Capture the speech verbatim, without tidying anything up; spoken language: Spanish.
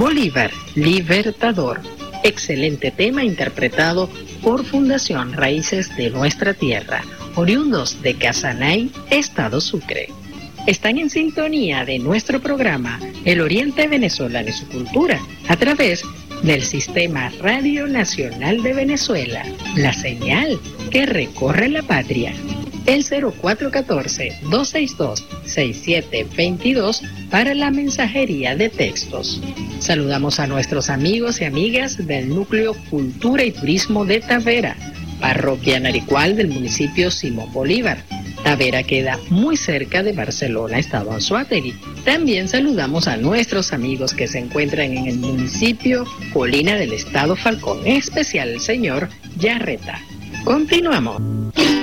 Bolívar, Libertador. Excelente tema interpretado por Fundación Raíces de Nuestra Tierra, oriundos de Casanay, Estado Sucre. Están en sintonía de nuestro programa El Oriente Venezolano y su Cultura a través del Sistema Radio Nacional de Venezuela, la señal que recorre la patria. El cero cuatro uno cuatro, dos seis dos, seis siete dos dos para la mensajería de textos. Saludamos a nuestros amigos y amigas del Núcleo Cultura y Turismo de Tavera, parroquia Naricual del municipio Simón Bolívar. Tavera queda muy cerca de Barcelona, Estado Anzoátegui. También saludamos a nuestros amigos que se encuentran en el municipio Colina del Estado Falcón, en especial el señor Yarreta. Continuamos.